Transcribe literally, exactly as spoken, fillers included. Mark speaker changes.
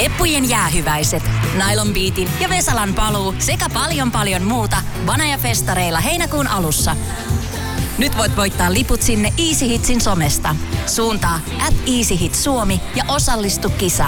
Speaker 1: Peppujen jäähyväiset, Nylon Beatin ja Vesalan paluu sekä paljon paljon muuta Vanaja-festareilla heinäkuun alussa. Nyt voit voittaa liput sinne Easy Hitsin somesta. Suuntaa at Easy Hit Suomi ja osallistu kisaan.